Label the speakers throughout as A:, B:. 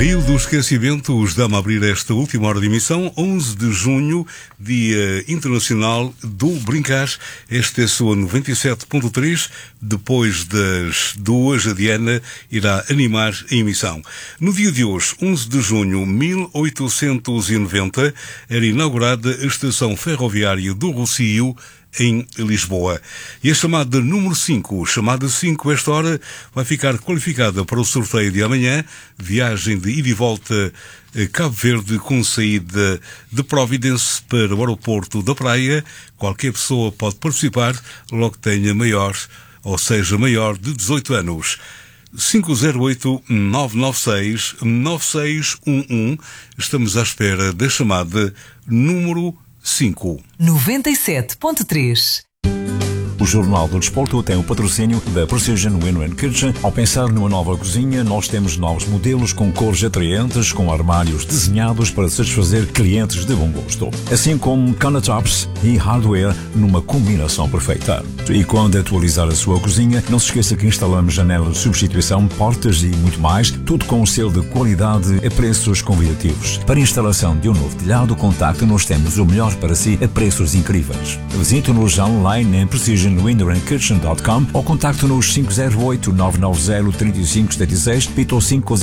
A: Rio do Esquecimento, dá-me a abrir esta última hora de emissão, 11 de junho, Dia Internacional do Brincar. Esta é a sua 97.3. Depois das 2, a Diana irá animar a emissão. No dia de hoje, 11 de junho de 1890, era inaugurada a estação ferroviária do Rossio, em Lisboa. E a chamada número 5, chamada 5, esta hora, vai ficar qualificada para o sorteio de amanhã, viagem de ida e volta a Cabo Verde com saída de Providence para o aeroporto da Praia. Qualquer pessoa pode participar, logo que tenha maior de 18 anos. 508-996-9611. Estamos à espera da chamada número 5.
B: 97.3.
C: O Jornal do Desporto tem o patrocínio da Precision Window & Kitchen. Ao pensar numa nova cozinha, nós temos novos modelos com cores atraentes, com armários desenhados para satisfazer clientes de bom gosto, assim como countertops e hardware numa combinação perfeita. E quando atualizar a sua cozinha, não se esqueça que instalamos janelas de substituição, portas e muito mais, tudo com um selo de qualidade a preços convidativos. Para a instalação de um novo telhado, contacte-nos, temos o melhor para si a preços incríveis. Visite-nos online em precisionwindow&kitchen.com ou contacte-nos 508-990-3576, repito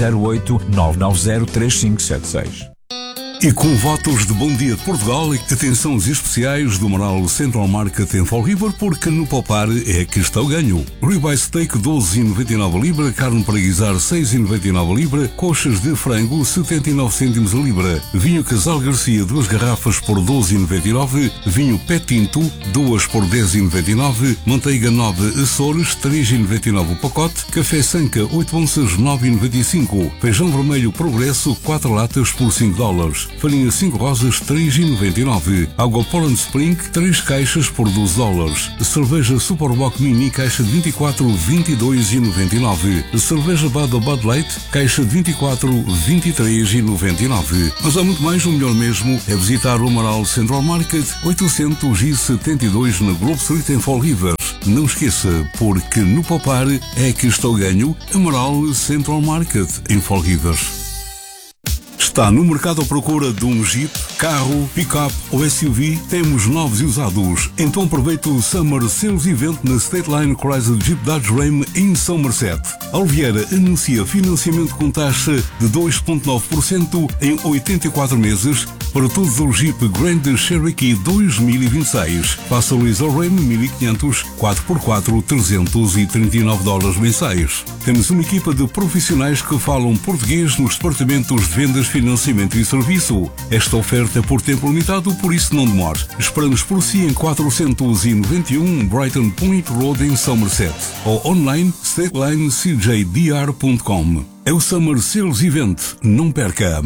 C: 508-990-3576.
A: E com votos de bom dia de Portugal e atenções especiais do Amaral Central Market em Fall River, porque no poupar é que está o ganho. Ribeye steak 12,99 libra, carne para guisar 6,99 libra, coxas de frango 79 cêntimos a libra, vinho Casal Garcia 2 garrafas por 12,99, vinho Pé Tinto 2 por 10,99, manteiga 9 Açores 3,99 o pacote, café Sanca 8 onças 9,95, feijão vermelho Progresso 4 latas por $5. Farinha 5 rosas 3,99. Água Poland Spring 3 caixas por $12. Cerveja Superboc Mini caixa de 24 22,99. Cerveja Bud Bud Light caixa de 24 23,99. Mas há muito mais, o melhor mesmo é visitar o Amaral Central Market 872 na Globe Street em Fall River. Não esqueça, porque no poupar é que está o ganho. Amaral Central Market em Fall River. Está no mercado à procura de um Jeep, carro, pick-up ou SUV? Temos novos e usados. Então aproveite o Summer Sales Event na State Line Chrysler Jeep Dodge Ram em Somerset. Alvieira anuncia financiamento com taxa de 2,9% em 84 meses para todos os Jeep Grand Cherokee 2026. Faça o Lease ao Ram 1500, 4x4, $339 mensais. Temos uma equipa de profissionais que falam português nos departamentos de vendas, financiamento e serviço. Esta oferta é por tempo limitado, por isso não demore. Esperamos por si em 491 Brighton Point Road em Somerset ou online statelinecjdr.com. É o Summer Sales Event. Não perca!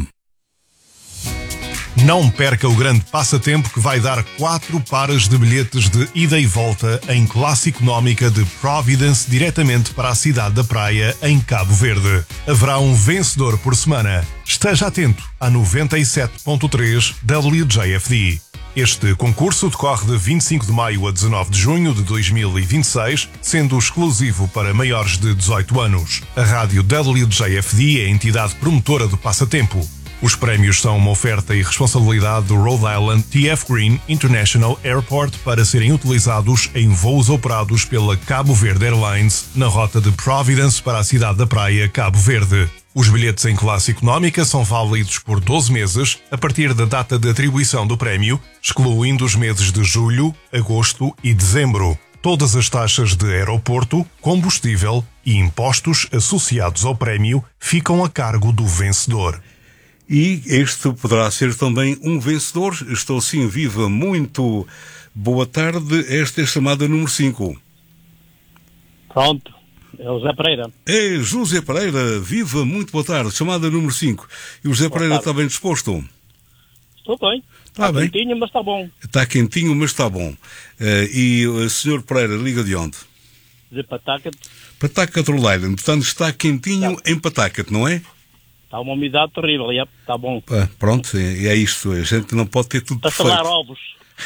D: Não perca o grande passatempo que vai dar 4 pares de bilhetes de ida e volta em classe económica de Providence diretamente para a cidade da Praia, em Cabo Verde. Haverá um vencedor por semana. Esteja atento à 97.3 WJFD. Este concurso decorre de 25 de maio a 19 de junho de 2026, sendo exclusivo para maiores de 18 anos. A rádio WJFD é a entidade promotora do passatempo. Os prémios são uma oferta e responsabilidade do Rhode Island TF Green International Airport para serem utilizados em voos operados pela Cabo Verde Airlines na rota de Providence para a cidade da Praia, Cabo Verde. Os bilhetes em classe económica são válidos por 12 meses a partir da data de atribuição do prémio, excluindo os meses de julho, agosto e dezembro. Todas as taxas de aeroporto, combustível e impostos associados ao prémio ficam a cargo do vencedor.
A: E este poderá ser também um vencedor. Estou sim, viva, muito boa tarde. Esta é a chamada número 5.
E: Pronto, é o José Pereira.
A: É José Pereira, viva, muito boa tarde. Chamada número 5. E o José Pereira está bem disposto?
E: Estou bem.
A: Está bem.
E: Quentinho, mas está bom.
A: Está quentinho, mas está bom. E o Sr. Pereira liga de onde?
E: De Pawtucket.
A: Pawtucket, Rhode Island. Portanto, está quentinho em Pawtucket, não é?
E: Está uma umidade terrível, está bom.
A: Pronto, é isto. A gente não pode ter tudo
E: para
A: perfeito.
E: salar ovos.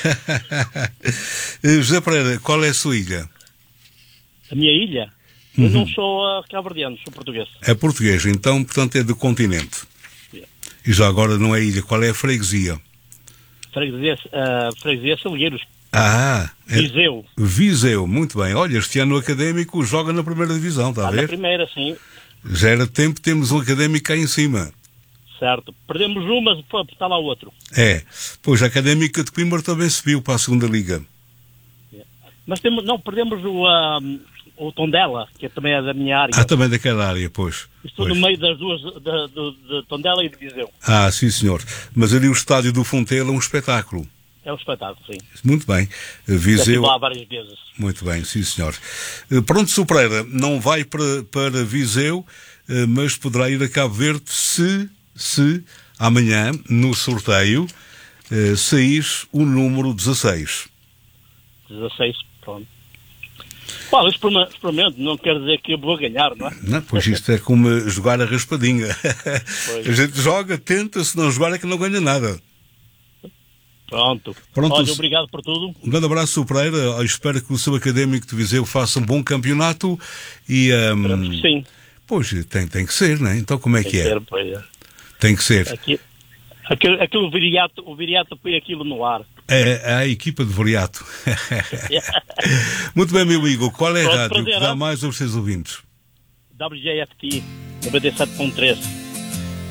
A: José Pereira, qual é a sua ilha?
E: A minha ilha? Eu não sou cabo-verdiano, sou português.
A: É português, então, portanto, é do continente. E já agora não é ilha, qual é a freguesia?
E: Freguesia Salgueiros.
A: Viseu. Viseu, muito bem. Olha, este ano o Académico joga na primeira divisão, está a ver?
E: Na primeira, sim.
A: Já era tempo, temos um Académico cá em cima.
E: Certo. Perdemos uma, está lá outro.
A: Pois a Académica de Coimbra também subiu para a segunda liga.
E: Mas perdemos o Tondela, que também é da minha área.
A: Também daquela área, pois.
E: Estou no meio das duas, de Tondela e de Viseu.
A: Sim senhor. Mas ali o estádio do Fontela é um espetáculo.
E: É um espetáculo, sim.
A: Muito bem. Viseu...
E: Já estive lá várias vezes.
A: Muito bem, sim senhor. Pronto, Sr. Pereira, não vai para Viseu, mas poderá ir a Cabo Verde se amanhã, no sorteio, sair o número 16. 16,
E: pronto. Bom, experimento, não quer dizer que eu vou ganhar, não é?
A: Não, pois isto é como jogar a raspadinha. A gente joga, tenta, se não jogar é que não ganha nada.
E: Pronto. Olha, obrigado por tudo.
A: Um grande abraço, Sr. Pereira. Eu espero que o seu Académico de Viseu faça um bom campeonato e...
E: sim.
A: Pois, tem que ser, não é? Então como é que é?
E: Ser, pois é.
A: Tem que ser.
E: O Viriato põe aquilo no ar.
A: É a equipa de Viriato. Muito bem, meu amigo. Qual é a rádio que dá mais aos seus ouvintes?
E: WJFT 97.3.